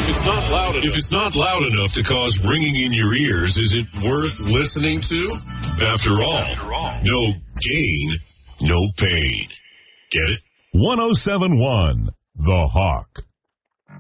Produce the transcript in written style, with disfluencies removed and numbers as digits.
If it's not loud enough to cause ringing in your ears, is it worth listening to? After all, no gain, no pain. Get it? 107.1 The Hawk.